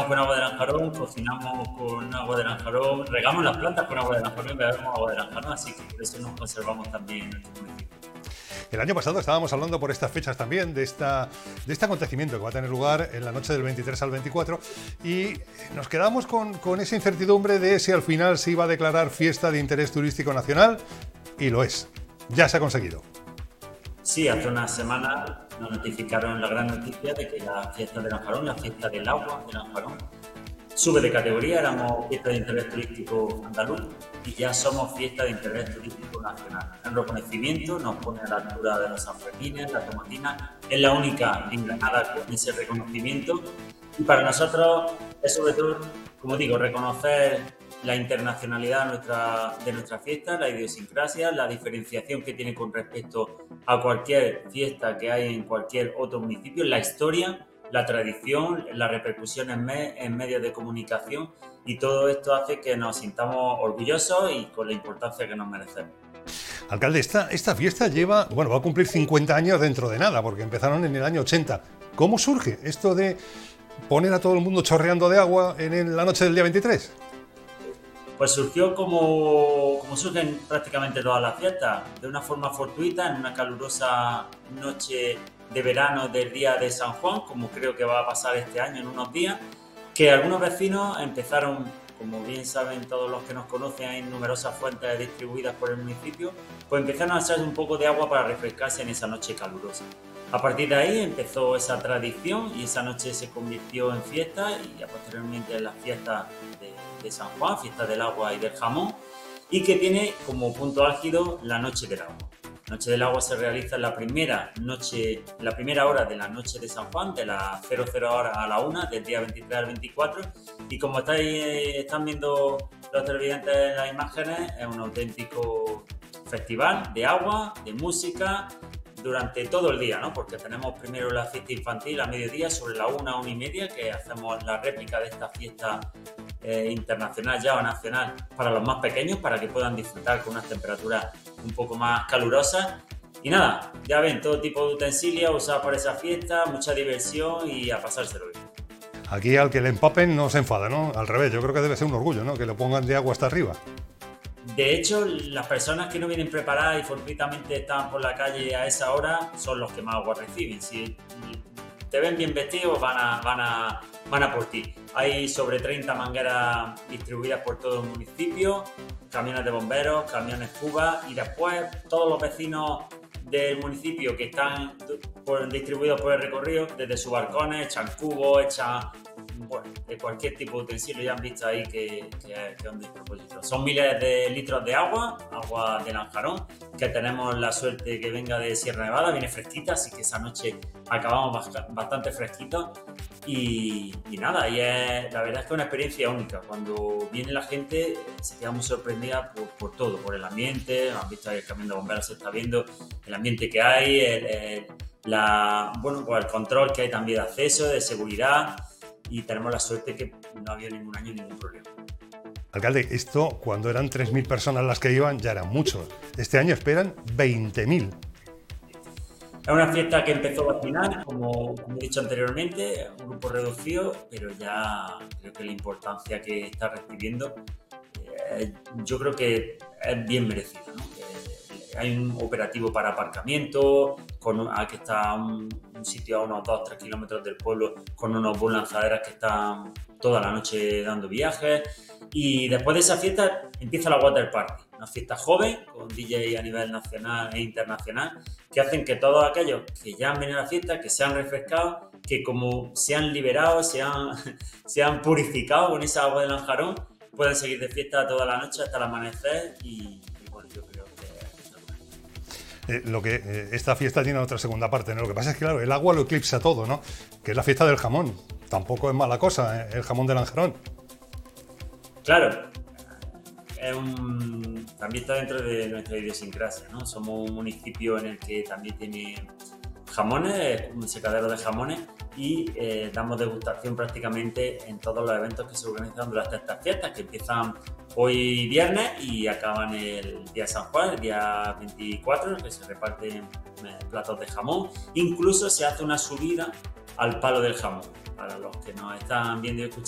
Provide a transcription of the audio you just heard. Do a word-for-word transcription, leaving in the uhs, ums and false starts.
con agua de Lanjarón, cocinamos con agua de Lanjarón, regamos las plantas con agua de Lanjarón y bebemos agua de Lanjarón, así que por eso nos conservamos también en nuestro municipio. El año pasado estábamos hablando por estas fechas también de, esta, de este acontecimiento que va a tener lugar en la noche del veintitrés al veinticuatro y nos quedamos con, con esa incertidumbre de si al final se iba a declarar fiesta de interés turístico nacional, y lo es. Ya se ha conseguido. Sí, hace una semana nos notificaron la gran noticia de que la fiesta de Lanjarón, la fiesta del agua de Lanjarón, sube de categoría. Éramos fiesta de interés turístico andaluz y ya somos fiesta de interés turístico nacional. El reconocimiento nos pone a la altura de los Sanfermines, la Tomatina. Es la única en Granada con ese reconocimiento, y para nosotros es sobre todo, como digo, reconocer la internacionalidad de nuestra, de nuestra fiesta, la idiosincrasia, la diferenciación que tiene con respecto a cualquier fiesta que hay en cualquier otro municipio, la historia, la tradición, la repercusión en, me, en medios de comunicación, y todo esto hace que nos sintamos orgullosos y con la importancia que nos merecemos. Alcalde, esta, esta fiesta lleva, bueno, va a cumplir cincuenta años dentro de nada, porque empezaron en el año ochenta. ¿Cómo surge esto de poner a todo el mundo chorreando de agua en la noche del día veintitrés? Pues surgió como, como surgen prácticamente todas las fiestas, de una forma fortuita, en una calurosa noche de verano del día de San Juan, como creo que va a pasar este año en unos días, que algunos vecinos empezaron, como bien saben todos los que nos conocen, hay numerosas fuentes distribuidas por el municipio, pues empezaron a echar un poco de agua para refrescarse en esa noche calurosa. A partir de ahí empezó esa tradición y esa noche se convirtió en fiesta, y posteriormente en las fiestas de, de San Juan, fiesta del agua y del jamón, y que tiene como punto álgido la noche del agua. La noche del agua se realiza en la primera noche, la primera hora de la noche de San Juan, de las cero cero horas a la una, del día veintitrés al veinticuatro, y como estáis, están viendo los televidentes en las imágenes, es un auténtico festival de agua, de música, durante todo el día, ¿no? Porque tenemos primero la fiesta infantil a mediodía, sobre la una, una y media, que hacemos la réplica de esta fiesta eh, internacional ya o nacional para los más pequeños, para que puedan disfrutar con unas temperaturas un poco más calurosas. Y nada, ya ven, todo tipo de utensilios usados para esa fiesta, mucha diversión y a pasárselo bien. Aquí al que le empapen no se enfada, ¿no? Al revés, yo creo que debe ser un orgullo, ¿no? Que lo pongan de agua hasta arriba. De hecho, las personas que no vienen preparadas y fortuitamente están por la calle a esa hora son los que más agua reciben. Si te ven bien vestido, van a, van a, van a por ti. Hay sobre treinta mangueras distribuidas por todo el municipio, camiones de bomberos, camiones Cuba, y después todos los vecinos del municipio que están por, distribuidos por el recorrido, desde sus balcones, echan cubos, echan, bueno, de cualquier tipo de utensilio. Ya han visto ahí que, que, que es un despropósito. Son miles de litros de agua, agua de Lanjarón, que tenemos la suerte que venga de Sierra Nevada, viene fresquita, así que esa noche acabamos bastante fresquitos. Y, y nada, y es, la verdad es que es una experiencia única. Cuando viene la gente se queda muy sorprendida por, por todo, por el ambiente. Han visto que el camión de bomberos se está viendo, el ambiente que hay, el, el, la, bueno, pues el control que hay también de acceso, de seguridad, y tenemos la suerte que no había ningún año ningún problema. Alcalde, esto cuando eran tres mil personas las que iban ya eran muchos. Este año esperan veinte mil. Es una fiesta que empezó al final, como, como he dicho anteriormente, un grupo reducido, pero ya creo que la importancia que está recibiendo, eh, yo creo que es bien merecida, ¿no? Eh, hay un operativo para aparcamiento, con, aquí está un, un sitio a unos dos a tres kilómetros del pueblo, con unos bus lanzaderas que están toda la noche dando viajes. Y después de esa fiesta empieza la Water Party, una fiesta joven con D J a nivel nacional e internacional, que hacen que todos aquellos que ya han venido a la fiesta, que se han refrescado, que como se han liberado, se han, se han purificado con esa agua de Lanjarón, pueden seguir de fiesta toda la noche hasta el amanecer. Y, y bueno, yo creo que eh, lo que eh, esta fiesta tiene otra segunda parte, ¿no? Lo que pasa es que, claro, el agua lo eclipsa todo, ¿no? Que es la fiesta del jamón. Tampoco es mala cosa, ¿eh? El jamón de Lanjarón. Claro, es un, también está dentro de nuestra idiosincrasia, ¿no? Somos un municipio en el que también tiene jamones, un secadero de jamones, y eh, damos degustación prácticamente en todos los eventos que se organizan durante estas fiestas, que empiezan hoy viernes y acaban el día de San Juan, el día veinticuatro, que se reparten eh, platos de jamón. Incluso se hace una subida al palo del jamón. Para los que nos están viendo y escuchando,